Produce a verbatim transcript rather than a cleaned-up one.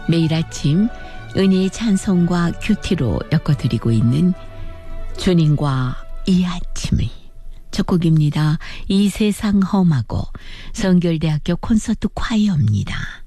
매일 아침 은혜의 찬송과 큐티로 엮어드리고 있는 주님과 이 아침의 첫 곡입니다. 이 세상 험하고 성결대학교 콘서트 콰이어입니다.